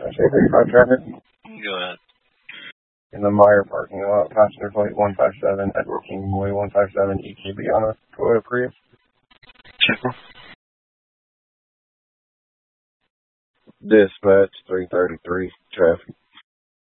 J35 traffic. Go ahead. In the Meyer parking lot, passenger plate 157, Edward Kingway 157, EKB on a Toyota Prius. Check. Dispatch 333, traffic.